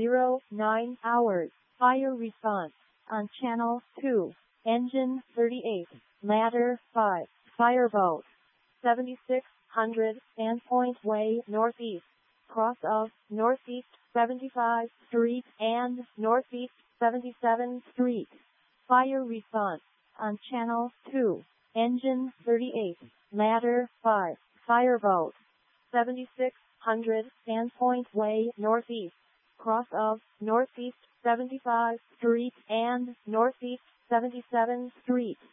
09 hours. Fire response on Channel 2. Engine 38. Ladder 5. Fireboat 7600 Sandpoint Way Northeast. Cross of Northeast 75th Street and Northeast 77th Street. Fire response on Channel 2. Engine 38. Ladder 5. Fireboat 7600 Sandpoint Way Northeast. Cross of Northeast 75th Street and Northeast 77th Street.